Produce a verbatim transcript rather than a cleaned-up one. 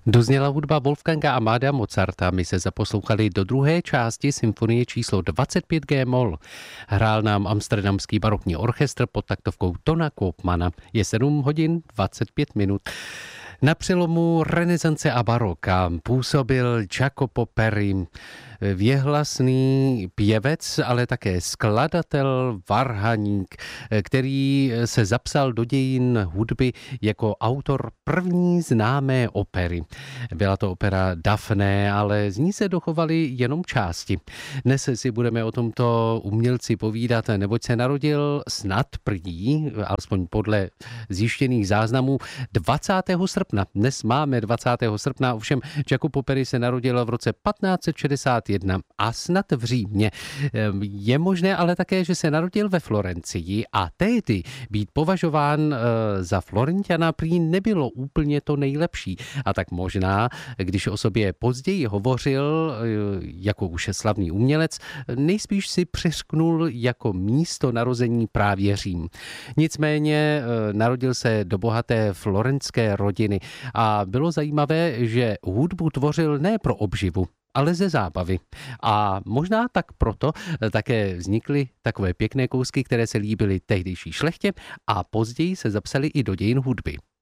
Dozněla hudba Wolfganga Amadea Mozarta. My se zaposlouchali do druhé části symfonie číslo dvacet pět G-moll. Hrál nám amsterdamský barokní orchestr pod taktovkou Tona Koopmana. Je sedm hodin dvacet pět minut. Na přelomu renesance a baroka působil Jacopo Peri, věhlasný pěvec, ale také skladatel, varhaník, který se zapsal do dějin hudby jako autor první známé opery. Byla to opera Daphne, ale z ní se dochovaly jenom části. Dnes si budeme o tomto umělci povídat, neboť se narodil snad prý, alespoň podle zjištěných záznamů, dvacátého srpna. Dnes máme dvacátého srpna, ovšem Jacopo Peri se narodil v roce patnáct set šedesát jedna a snad v Římě. Je možné ale také, že se narodil ve Florencii a tehdy být považován za Florentiana prý nebylo úplně to nejlepší. A tak možná, když o sobě později hovořil jako už slavný umělec, nejspíš si přiřknul jako místo narození právě Řím. Nicméně narodil se do bohaté florenské rodiny a bylo zajímavé, že hudbu tvořil ne pro obživu, ale ze zábavy. A možná tak proto také vznikly takové pěkné kousky, které se líbily tehdejší šlechtě a později se zapsaly i do dějin hudby.